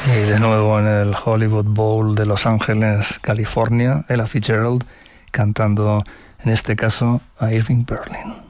Y de nuevo en el Hollywood Bowl de Los Ángeles, California, Ella Fitzgerald cantando, en este caso, a Irving Berlin.